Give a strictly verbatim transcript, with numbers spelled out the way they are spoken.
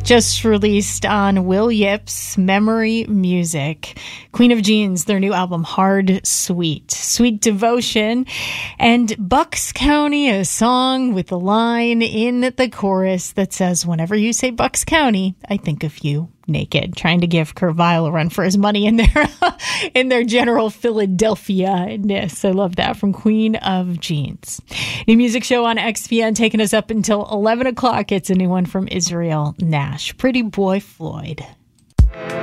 just released on Will Yip's Memory Music. Queen of Jeans, their new album, Hard Sweet. Sweet Devotion. And Bucks County, a song with a line in the chorus that says, whenever you say Bucks County, I think of you naked. Trying to give Kurt Vile a run for his money in their, in their general Philadelphia-ness. I love that from Queen of Jeans. New music show on X P N taking us up until eleven o'clock. It's a new one from Israel Nash. Pretty Boy Floyd.